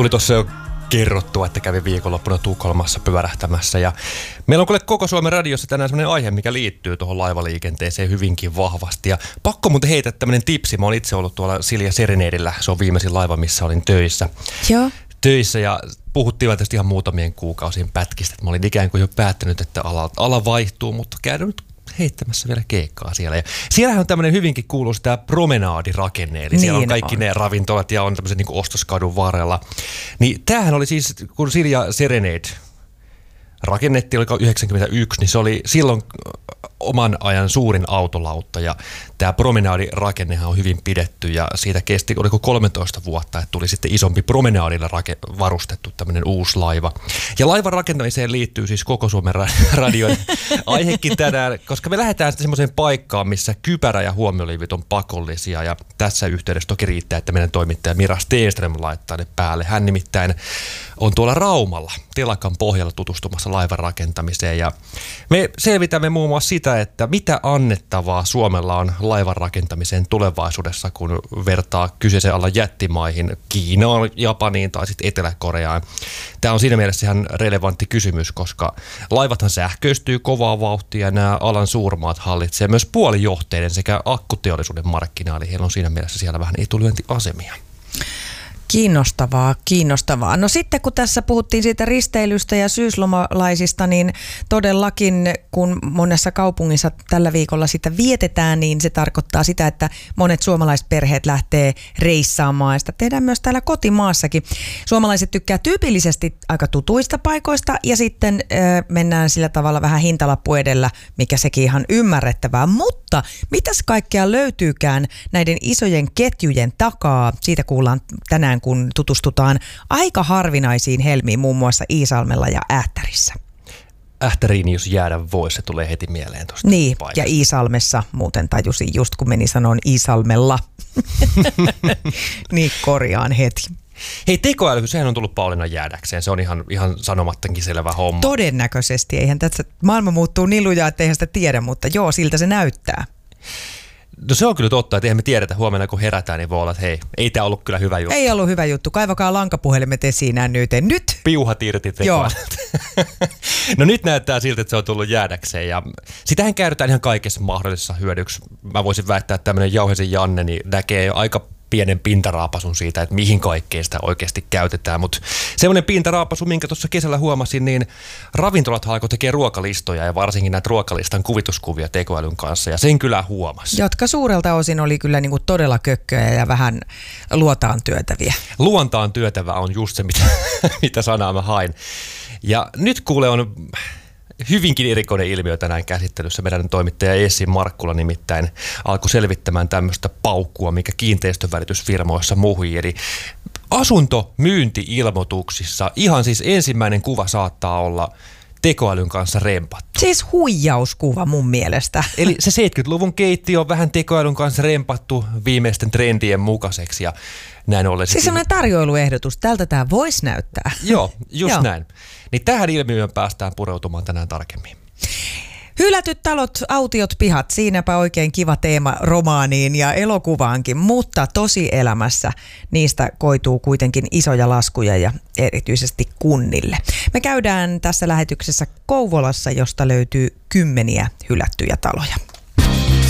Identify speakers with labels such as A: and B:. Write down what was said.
A: Tuli tuossa jo kerrottua, että kävin viikonloppuna Tukholmassa pyörähtämässä. Ja meillä on kuule koko Suomen radiossa tänään sellainen aihe, mikä liittyy tuohon laivaliikenteeseen hyvinkin vahvasti. Ja pakko muuten heitä tämmöinen tipsi. Mä oon itse ollut tuolla Silja Serenadella. Se on viimeisin laiva, missä olin töissä.
B: Joo.
A: Ja puhuttiin välttämättä ihan muutamien kuukausien pätkistä. Mä olin ikään kuin jo päättänyt, että ala vaihtuu, mutta käydään nyt heittämässä vielä keikkaa siellä. Ja siellähän on tämmöinen hyvinkin kuuluisa tämä promenaadirakenne, eli siellä on kaikki ne ravintolat ja on tämmöisen niin kuin ostoskadun varrella. Niin tämähän oli siis, kun Silja Serenade rakennettiin, oliko 91, niin se oli silloin oman ajan suurin autolautta ja tämä promenaadirakennehan on hyvin pidetty ja siitä kesti, oliko 13 vuotta, että tuli sitten isompi promenaadilla varustettu tämmöinen uusi laiva. Ja laivan rakentamiseen liittyy siis koko Suomen radion aihekin tänään, koska me lähdetään sitten semmoiseen paikkaan, missä kypärä ja huomioliivit on pakollisia ja tässä yhteydessä toki riittää, että meidän toimittaja Mira Stenström laittaa ne päälle. Hän nimittäin on tuolla Raumalla telakan pohjalla tutustumassa laivan rakentamiseen ja me selvitämme muun muassa sitä, että mitä annettavaa Suomella on laivan rakentamiseen tulevaisuudessa, kun vertaa kyseisen alan jättimaihin, Kiinaan, Japaniin tai sitten Etelä-Koreaan. Tämä on siinä mielessä ihan relevantti kysymys, koska laivathan sähköistyy kovaa vauhtia ja nämä alan suurmaat hallitsee myös puolijohteiden sekä akkuteollisuuden markkinaa, eli heillä on siinä mielessä siellä vähän etulyöntiasemia.
B: Kiinnostavaa. No sitten kun tässä puhuttiin siitä risteilystä ja syyslomalaisista, niin todellakin kun monessa kaupungissa tällä viikolla sitä vietetään, niin se tarkoittaa sitä, että monet suomalaisperheet lähtee reissaamaan. Ja sitä tehdään myös täällä kotimaassakin. Suomalaiset tykkää tyypillisesti aika tutuista paikoista ja sitten mennään sillä tavalla vähän hintalappu edellä, mikä sekin ihan ymmärrettävää. Mutta mitäs kaikkea löytyykään näiden isojen ketjujen takaa? Siitä kuullaan tänään, kun tutustutaan aika harvinaisiin helmiin, muun muassa Iisalmella ja Ähtärissä.
A: Ähtäriin, jos jäädä voisi, se tulee heti mieleen tuosta
B: niin,
A: paikasta.
B: Ja Iisalmessa, muuten tajusin just kun meni sanoon Iisalmella, niin korjaan heti.
A: Hei, tekoäly, sehän on tullut Pauliina jäädäkseen. Se on ihan sanomattankin selvä homma.
B: Todennäköisesti. Eihän tässä maailma muuttuu niin lujaa, että eihän sitä tiedä, mutta joo, siltä se näyttää.
A: No se on kyllä totta, että eihän me tiedetä huomenna, kun herätään, niin voi olla, että hei, ei tämä ollut kyllä hyvä juttu.
B: Ei ollut hyvä juttu. Kaivakaa lankapuhelimet esiin nyt.
A: Piuhat irti tekoälyltä. No nyt näyttää siltä, että se on tullut jäädäkseen ja sitähän käytetään ihan kaikessa mahdollisessa hyödyksi. Mä voisin väittää, että tämmöinen Jauhesen Janne niin näkee aika pienen pintaraapasun siitä, että mihin kaikkeen sitä oikeasti käytetään. Mutta semmoinen pintaraapasu, minkä tuossa kesällä huomasin, niin ravintolat alkoi tekemään ruokalistoja ja varsinkin näitä ruokalistan kuvituskuvia tekoälyn kanssa ja sen kyllä huomasi.
B: Jotka suurelta osin oli kyllä niinku todella kökköjä ja vähän luotaan työtäviä.
A: Luontaan työtävä on just se, mitä sanaa mä hain. Ja nyt kuule on hyvinkin erikoinen ilmiö tänään käsittelyssä. Meidän toimittaja Essi Markkula nimittäin alkoi selvittämään tämmöistä paukkua, mikä kiinteistönvälitysfirmoissa muhii. Eli asuntomyynti-ilmoituksissa ihan siis ensimmäinen kuva saattaa olla tekoälyn kanssa rempattu.
B: Siis huijauskuva mun mielestä.
A: Eli se 70-luvun keittiö on vähän tekoälyn kanssa rempattu viimeisten trendien mukaiseksi ja näin ollen.
B: Siis semmoinen tarjoiluehdotus. Tältä tämä voisi näyttää.
A: Joo, just näin. Niin tähän ilmiöön päästään pureutumaan tänään tarkemmin.
B: Hylätyt talot, autiot, pihat, siinäpä oikein kiva teema romaaniin ja elokuvaankin, mutta tosielämässä niistä koituu kuitenkin isoja laskuja ja erityisesti kunnille. Me käydään tässä lähetyksessä Kouvolassa, josta löytyy 10 hylättyjä taloja.